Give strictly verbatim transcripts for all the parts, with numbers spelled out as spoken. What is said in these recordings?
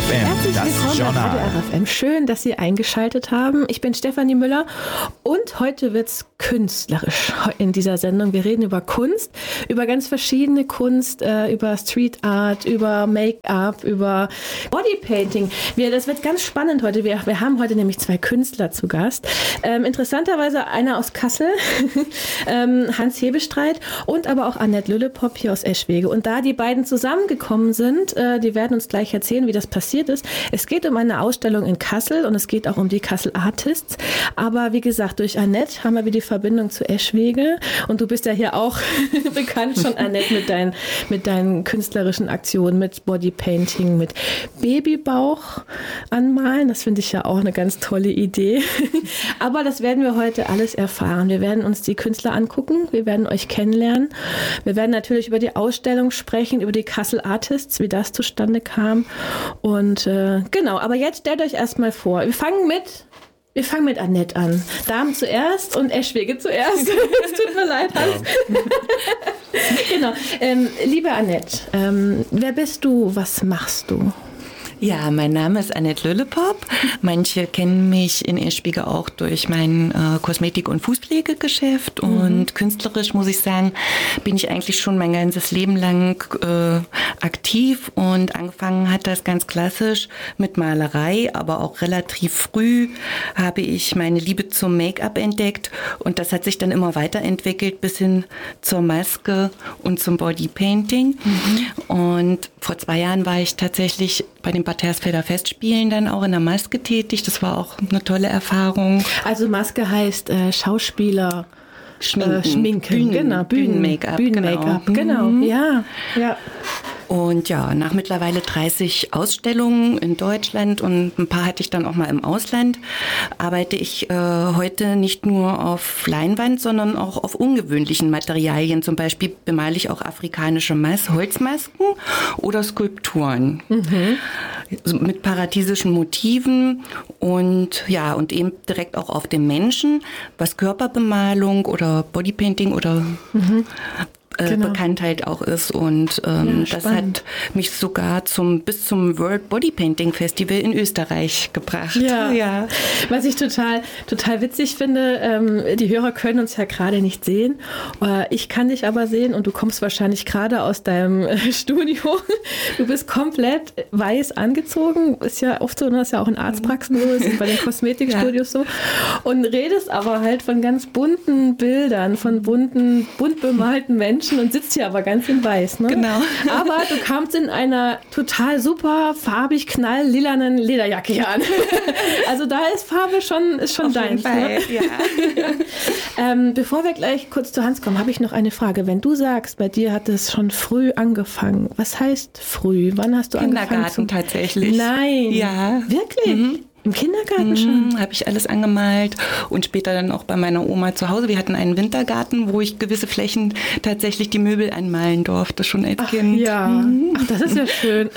F M, Herzlich das willkommen Journal. bei Radio R F M. Schön, dass Sie eingeschaltet haben. Ich bin Stefanie Müller und heute wird's künstlerisch in dieser Sendung. Wir reden über Kunst, über ganz verschiedene Kunst, äh, über Street Art, über Make-up, über Bodypainting. Wir, das wird ganz spannend heute. Wir, wir haben heute nämlich zwei Künstler zu Gast. Ähm, interessanterweise einer aus Kassel, ähm, Hans Hebestreit, und aber auch Annette Lüllepop hier aus Eschwege. Und da die beiden zusammengekommen sind, äh, die werden uns gleich erzählen, wie das passiert ist. Es geht um eine Ausstellung in Kassel und es geht auch um die Kassel Artists. Aber wie gesagt, durch Annette haben wir wieder die Verbindung zu Eschwege. Und du bist ja hier auch bekannt schon, Annette, mit deinen, mit deinen künstlerischen Aktionen, mit Bodypainting, mit Babybauch anmalen. Das finde ich ja auch eine ganz tolle Idee. Aber das werden wir heute alles erfahren. Wir werden uns die Künstler angucken. Wir werden euch kennenlernen. Wir werden natürlich über die Ausstellung sprechen, über die Kassel Artists, wie das zustande kam. Und äh, genau, aber jetzt stellt euch erstmal vor. Wir fangen mit Wir fangen mit Annette an. Damen zuerst und Eschwege zuerst. Es tut mir leid, Hans. Ja. Genau. Ähm, liebe Annette, ähm, wer bist du? Was machst du? Ja, mein Name ist Annette Lüllepop. Manche kennen mich in Eschwege auch durch mein äh, Kosmetik- und Fußpflegegeschäft. Mhm. Und künstlerisch, muss ich sagen, bin ich eigentlich schon mein ganzes Leben lang äh, aktiv. Und angefangen hat das ganz klassisch mit Malerei, aber auch relativ früh habe ich meine Liebe zum Make-up entdeckt. Und das hat sich dann immer weiterentwickelt bis hin zur Maske und zum Bodypainting. Mhm. Und vor zwei Jahren war ich tatsächlich bei den Bad Hersfelder Festspielen dann auch in der Maske tätig. Das war auch eine tolle Erfahrung. Also Maske heißt äh, Schauspieler schminken, äh, schminken. Bühnen, genau, Bühnen, Bühnen-Make-up, Bühnen-Make-up, genau. genau, ja, ja. Und ja, nach mittlerweile dreißig Ausstellungen in Deutschland und ein paar hatte ich dann auch mal im Ausland, arbeite ich äh, heute nicht nur auf Leinwand, sondern auch auf ungewöhnlichen Materialien. Zum Beispiel bemale ich auch afrikanische Mas- Holzmasken oder Skulpturen. Mhm. Mit paradiesischen Motiven und ja, und eben direkt auch auf den Menschen, was Körperbemalung oder Bodypainting oder mhm. Genau. Bekanntheit auch ist. Und ähm, ja, das hat mich sogar zum bis zum World Bodypainting Festival in Österreich gebracht. Ja, ja. Was ich total, total witzig finde, ähm, die Hörer können uns ja gerade nicht sehen. Äh, ich kann dich aber sehen und du kommst wahrscheinlich gerade aus deinem äh, Studio. Du bist komplett weiß angezogen. Ist ja oft so, das ist ja auch in Arztpraxen so, ist bei den Kosmetikstudios ja. so. Und redest aber halt von ganz bunten Bildern, von bunten, bunt bemalten Menschen. Und sitzt hier aber ganz in weiß, ne? Genau. Aber du kamst in einer total super farbig knall-lilanen Lederjacke hier an. Also da ist Farbe schon, ist schon dein. Ne? Ja. ähm, bevor wir gleich kurz zu Hans kommen, habe ich noch eine Frage. Wenn du sagst, bei dir hat es schon früh angefangen, was heißt früh? Wann hast du Kindergarten angefangen? Kindergarten tatsächlich. Nein. Ja. Wirklich? Mhm. Im Kindergarten mhm, schon? Habe ich alles angemalt und später dann auch bei meiner Oma zu Hause. Wir hatten einen Wintergarten, wo ich gewisse Flächen tatsächlich die Möbel anmalen durfte, schon als Ach, Kind. Ja, mhm. Ach, das ist ja schön.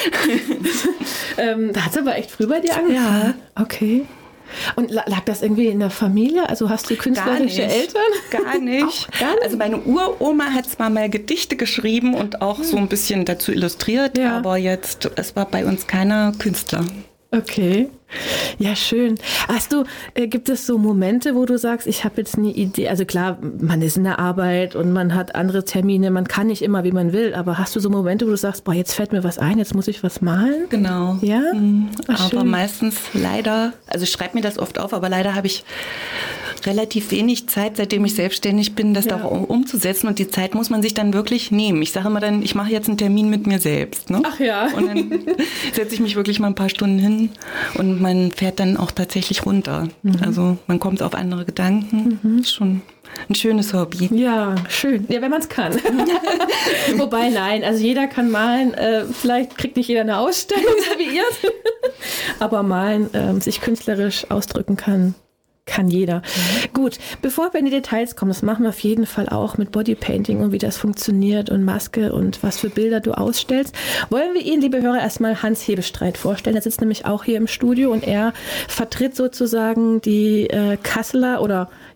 ähm, da hat es aber echt früh bei dir angefangen? Ja. Okay. Und lag das irgendwie in der Familie? Also hast du künstlerische Gar nicht, Eltern? Gar nicht. Auch gar nicht. Also meine Uroma hat zwar mal Gedichte geschrieben und auch hm. so ein bisschen dazu illustriert, ja. aber jetzt, es war bei uns keiner Künstler. Okay. Ja, schön. Hast du, äh, gibt es so Momente, wo du sagst, ich habe jetzt eine Idee, also klar, man ist in der Arbeit und man hat andere Termine, man kann nicht immer, wie man will, aber hast du so Momente, wo du sagst, boah, jetzt fällt mir was ein, jetzt muss ich was malen? Genau. Ja? Mhm. Ach, aber schön. meistens leider, also ich schreibe mir das oft auf, aber leider habe ich relativ wenig Zeit, seitdem ich selbstständig bin, das ja. da auch umzusetzen und die Zeit muss man sich dann wirklich nehmen. Ich sage immer dann, ich mache jetzt einen Termin mit mir selbst. Ne? Ach ja. Und dann setze ich mich wirklich mal ein paar Stunden hin und man fährt dann auch tatsächlich runter. Mhm. Also man kommt auf andere Gedanken. Mhm. Ist schon ein schönes Hobby. Ja, schön. Ja, wenn man es kann. Wobei, nein, also jeder kann malen. Äh, vielleicht kriegt nicht jeder eine Ausstellung, so wie ihr. Aber malen, äh, sich künstlerisch ausdrücken kann. Kann jeder. Mhm. Gut, bevor wir in die Details kommen, das machen wir auf jeden Fall auch mit Bodypainting und wie das funktioniert und Maske und was für Bilder du ausstellst, wollen wir Ihnen, liebe Hörer, erstmal Hans Hebestreit vorstellen. Er sitzt nämlich auch hier im Studio und er vertritt sozusagen die äh, Kasseler oder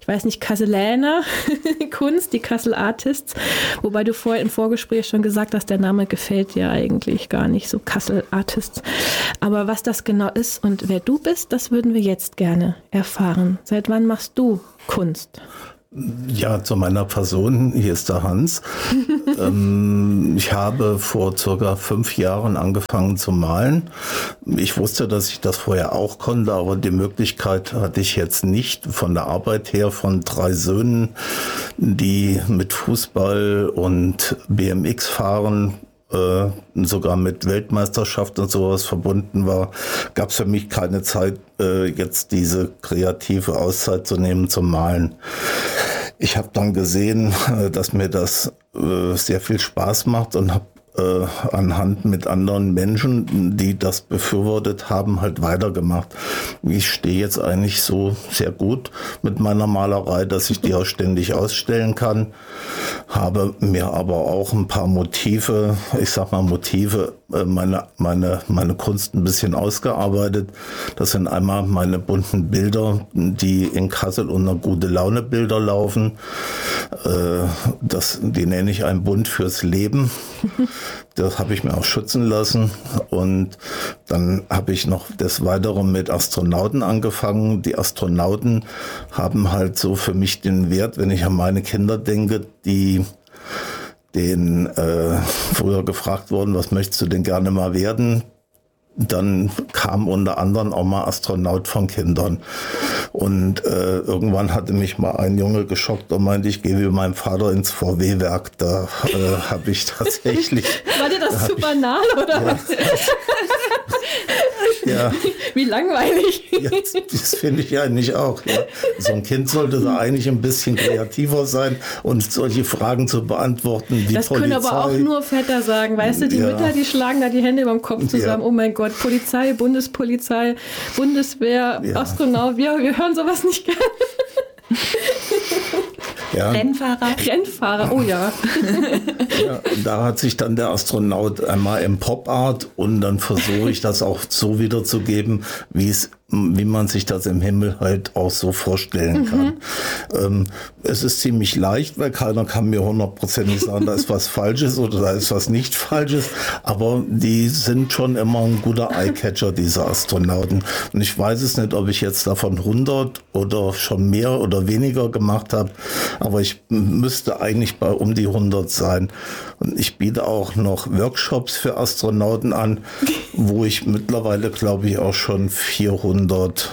ich weiß nicht, Kasseläner Kunst, die Kassel Artists, wobei du vorher im Vorgespräch schon gesagt hast, der Name gefällt dir eigentlich gar nicht, so Kassel Artists. Aber was das genau ist und wer du bist, das würden wir jetzt gerne erfahren. Seit wann machst du Kunst? Ja, zu meiner Person, hier ist der Hans. ähm, ich habe vor circa fünf Jahren angefangen zu malen. Ich wusste, dass ich das vorher auch konnte, aber die Möglichkeit hatte ich jetzt nicht von der Arbeit her von drei Söhnen, die mit Fußball und B M X fahren, äh, sogar mit Weltmeisterschaft und sowas verbunden war, gab es für mich keine Zeit, äh, jetzt diese kreative Auszeit zu nehmen zum Malen. Ich habe dann gesehen, dass mir das äh, sehr viel Spaß macht und habe äh, anhand mit anderen Menschen, die das befürwortet haben, halt weitergemacht. Ich stehe jetzt eigentlich so sehr gut mit meiner Malerei, dass ich die auch ständig ausstellen kann. Habe mir aber auch ein paar Motive, ich sag mal Motive, äh, meine, meine, meine Kunst ein bisschen ausgearbeitet. Das sind einmal meine bunten Bilder, die in Kassel unter Gute Laune Bilder laufen. Äh, das, die nenne ich ein Bund fürs Leben. Das habe ich mir auch schützen lassen. Und dann habe ich noch des Weiteren mit Astronauten angefangen. Die Astronauten haben halt so für mich den Wert, wenn ich an meine Kinder denke, die den äh, früher gefragt wurden, was möchtest du denn gerne mal werden? Dann kam unter anderem auch mal Astronaut von Kindern. Und äh, irgendwann hatte mich mal ein Junge geschockt und meinte, ich gehe wie mein Vater ins V W-Werk. Da äh, habe ich tatsächlich... War dir das zu banal, ich, oder ja, was? Ja. Wie langweilig. Ja, das finde ich eigentlich auch. Ja. So ein Kind sollte da eigentlich ein bisschen kreativer sein und solche Fragen zu beantworten wie Das Polizei. können aber auch nur Väter sagen. Weißt du, die Ja. Mütter, die schlagen da die Hände über dem Kopf zusammen. Ja. Oh mein Gott, Polizei, Bundespolizei, Bundeswehr, Ja. Astronaut. Wir, wir hören sowas nicht gerne. Ja. Rennfahrer. Rennfahrer, oh ja. Ja, da hat sich dann der Astronaut einmal im Pop-Art und dann versuche ich das auch so wiederzugeben, wie es wie man sich das im Himmel halt auch so vorstellen kann. Mhm. Ähm, es ist ziemlich leicht, weil keiner kann mir hundertprozentig sagen, da ist was Falsches oder da ist was nicht Falsches, aber die sind schon immer ein guter Eyecatcher, diese Astronauten. Und ich weiß es nicht, ob ich jetzt davon hundert oder schon mehr oder weniger gemacht habe, aber ich müsste eigentlich bei um die hundert sein. Und ich biete auch noch Workshops für Astronauten an, wo ich mittlerweile, glaube ich, auch schon vierhundert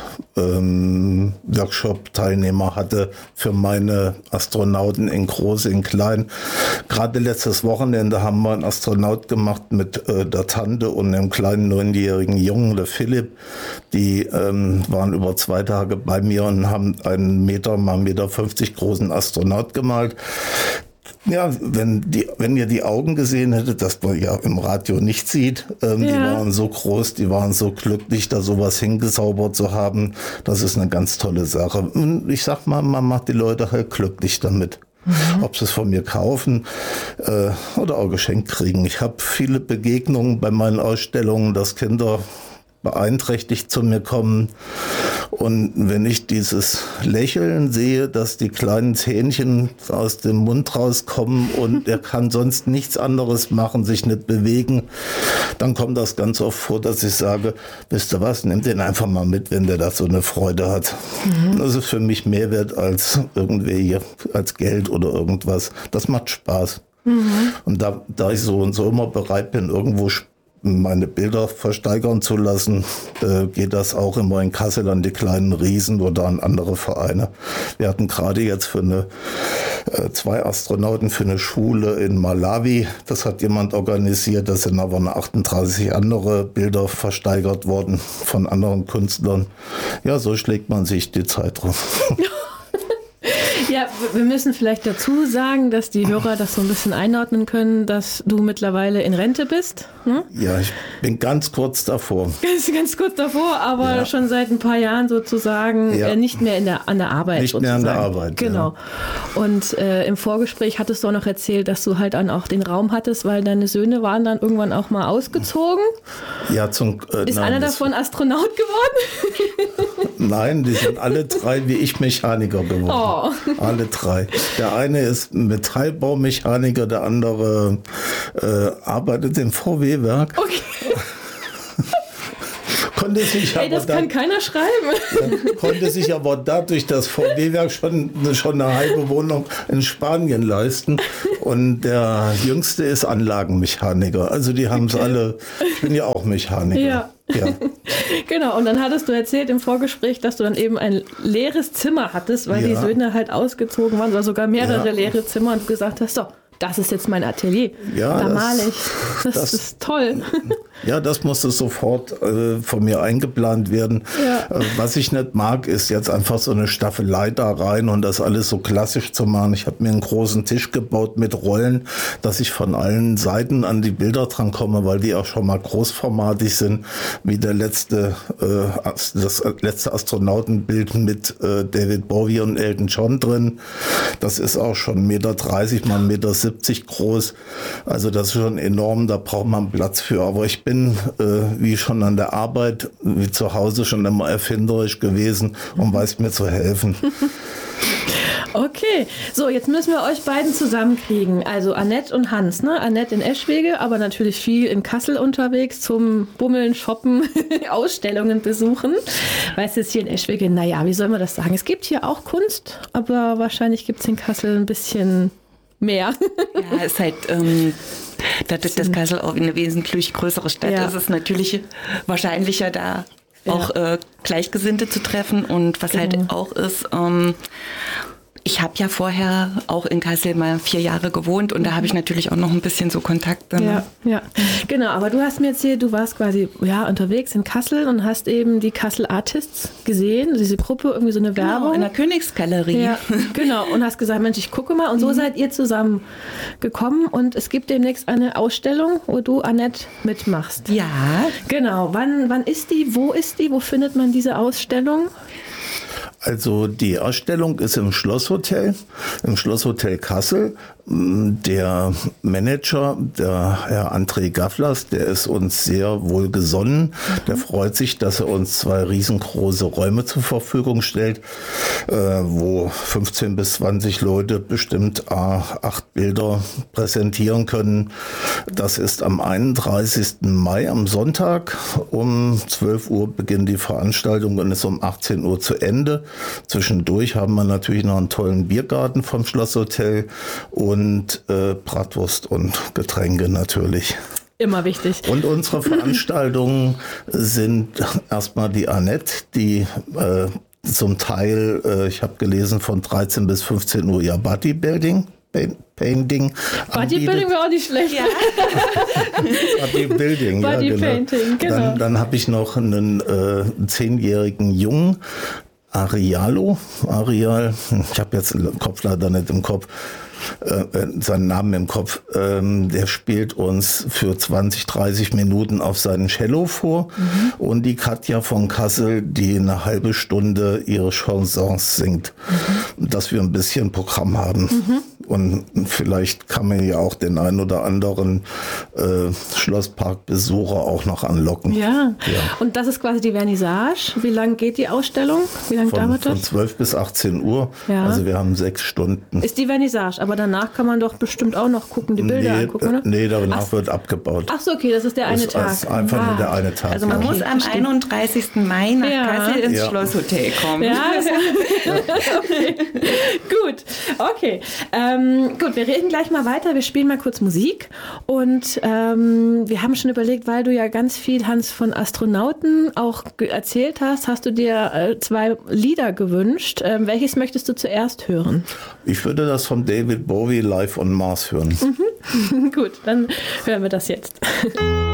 ähm, Workshop-Teilnehmer hatte für meine Astronauten in groß, in klein. Gerade letztes Wochenende haben wir einen Astronaut gemacht mit äh, der Tante und einem kleinen neunjährigen Jungen, der Philipp. Die ähm, waren über zwei Tage bei mir und haben einen Meter mal Meter fünfzig großen Astronaut gemalt. Ja, wenn die, wenn ihr die Augen gesehen hättet, das man ja im Radio nicht sieht, ähm, ja. Die waren so groß, die waren so glücklich, da sowas hingezaubert zu haben. Das ist eine ganz tolle Sache. Und ich sag mal, man macht die Leute halt glücklich damit. Mhm. Ob sie es von mir kaufen äh, oder auch geschenkt kriegen. Ich habe viele Begegnungen bei meinen Ausstellungen, dass Kinder beeinträchtigt zu mir kommen. Und wenn ich dieses Lächeln sehe, dass die kleinen Zähnchen aus dem Mund rauskommen und er kann sonst nichts anderes machen, sich nicht bewegen, dann kommt das ganz oft vor, dass ich sage, wisst ihr was, nehmt den einfach mal mit, wenn der da so eine Freude hat. Mhm. Das ist für mich mehr wert als irgendwie als Geld oder irgendwas. Das macht Spaß. Mhm. Und da, da ich so und so immer bereit bin, irgendwo meine Bilder versteigern zu lassen, äh, geht das auch immer in Kassel an die kleinen Riesen oder an andere Vereine. Wir hatten gerade jetzt für eine äh, zwei Astronauten für eine Schule in Malawi, das hat jemand organisiert, da sind aber noch achtunddreißig andere Bilder versteigert worden von anderen Künstlern. Ja, so schlägt man sich die Zeit rum. Ja, wir müssen vielleicht dazu sagen, dass die Hörer das so ein bisschen einordnen können, dass du mittlerweile in Rente bist. Hm? Ja, ich bin ganz kurz davor. Ganz, ganz kurz davor, aber ja. schon seit ein paar Jahren sozusagen ja. äh, nicht mehr in der, an der Arbeit. Nicht sozusagen. mehr an der Arbeit. Genau. Ja. Und äh, im Vorgespräch hattest du auch noch erzählt, dass du halt dann auch den Raum hattest, weil deine Söhne waren dann irgendwann auch mal ausgezogen. Ja, zum, äh, Ist nein, einer davon Astronaut geworden? Nein, die sind alle drei wie ich Mechaniker geworden. Oh. Alle drei. Der eine ist Metallbaumechaniker, der andere äh, arbeitet im V W-Werk. Okay. Konnte sich Ey, aber das da, kann keiner schreiben. ja, konnte sich aber dadurch das V W-Werk schon, schon eine halbe Wohnung in Spanien leisten. Und der Jüngste ist Anlagenmechaniker. Also die haben es okay. alle, ich bin ja auch Mechaniker. Ja. Ja. Genau, und dann hattest du erzählt im Vorgespräch, dass du dann eben ein leeres Zimmer hattest, weil ja. die Söhne halt ausgezogen waren, oder sogar mehrere ja. leere Zimmer und du gesagt hast, so, das ist jetzt mein Atelier, ja, da das, male ich, das, das ist toll. Ja, das musste sofort äh, von mir eingeplant werden. Ja. Äh, was ich nicht mag, ist jetzt einfach so eine Staffelei da rein und das alles so klassisch zu machen. Ich habe mir einen großen Tisch gebaut mit Rollen, dass ich von allen Seiten an die Bilder dran komme, weil die auch schon mal großformatig sind, wie der letzte, äh, das letzte Astronautenbild mit äh, David Bowie und Elton John drin. Das ist auch schon eins Meter dreißig mal eins Meter siebzig groß. Also das ist schon enorm, da braucht man Platz für. Aber ich bin, äh, wie schon an der Arbeit, wie zu Hause schon immer erfinderisch gewesen und weiß mir zu helfen. Okay, so jetzt müssen wir euch beiden zusammenkriegen. Also Annette und Hans, ne? Annette in Eschwege, aber natürlich viel in Kassel unterwegs zum Bummeln, Shoppen, Ausstellungen besuchen. Weißt du, jetzt hier in Eschwege, naja, wie soll man das sagen? Es gibt hier auch Kunst, aber wahrscheinlich gibt es in Kassel ein bisschen mehr. Ja, es ist halt, ähm, dadurch, dass Kassel auch eine wesentlich größere Stadt ja. ist, ist es natürlich wahrscheinlicher, da ja. auch äh, Gleichgesinnte zu treffen. Und was genau. halt auch ist, ähm, ich habe ja vorher auch in Kassel mal vier Jahre gewohnt und da habe ich natürlich auch noch ein bisschen so Kontakte. Ne? Ja, ja, genau. Aber du hast mir erzählt, du warst quasi ja, unterwegs in Kassel und hast eben die Kassel Artists gesehen, diese Gruppe, irgendwie so eine Werbung. Genau, in der Königsgalerie. Ja, genau. Und hast gesagt, Mensch, ich gucke mal. Und so mhm. seid ihr zusammen gekommen und es gibt demnächst eine Ausstellung, wo du, Annette, mitmachst. Ja. Genau. Wann, wann ist die? Wo ist die? Wo findet man diese Ausstellung? Also die Ausstellung ist im Schlosshotel, im Schlosshotel Kassel. Der Manager, der Herr André Gafflers, der ist uns sehr wohlgesonnen. Der freut sich, dass er uns zwei riesengroße Räume zur Verfügung stellt, wo fünfzehn bis zwanzig Leute bestimmt acht Bilder präsentieren können. Das ist am einunddreißigsten Mai, am Sonntag. Um zwölf Uhr beginnt die Veranstaltung und ist um achtzehn Uhr zu Ende. Zwischendurch haben wir natürlich noch einen tollen Biergarten vom Schlosshotel und Und äh, Bratwurst und Getränke natürlich. Immer wichtig. Und unsere Veranstaltungen sind erstmal die Annette, die äh, zum Teil, äh, ich habe gelesen, von dreizehn bis fünfzehn Uhr ja Bodybuilding, Painting. Bodybuilding wäre auch nicht schlecht. Ja. Bodybuilding, ja, Body Painting, genau. Dann, dann habe ich noch einen äh, zehnjährigen Jungen, Arialo, Arial, ich habe jetzt den Kopf leider nicht im Kopf, äh, seinen Namen im Kopf, ähm, der spielt uns für zwanzig, dreißig Minuten auf seinen Cello vor mhm. und die Katja von Kassel, die eine halbe Stunde ihre Chansons singt, mhm. dass wir ein bisschen Programm haben. Mhm. Und vielleicht kann man ja auch den einen oder anderen äh, Schlossparkbesucher auch noch anlocken. Ja. ja, und das ist quasi die Vernissage. Wie lange geht die Ausstellung? Wie lange dauert das? Von zwölf bis achtzehn Uhr. Ja. Also wir haben sechs Stunden. Ist die Vernissage, aber danach kann man doch bestimmt auch noch gucken, die Bilder nee, angucken, oder? Nee, danach Ach, wird abgebaut. Ach so, okay, das ist der eine das Tag. ist einfach ah. nur der eine Tag. Also man ja. muss am einunddreißigsten Mai nach ja. Kassel ins ja. Schlosshotel kommen. Ja, ja. Okay. Gut, okay. Ähm, gut, wir reden gleich mal weiter. Wir spielen mal kurz Musik. Und ähm, wir haben schon überlegt, weil du ja ganz viel, Hans, von Astronauten auch erzählt hast, hast du dir äh, zwei Lieder gewünscht. Ähm, welches möchtest du zuerst hören? Ich würde das von David Bowie Live on Mars hören. Mhm. Gut, dann hören wir das jetzt.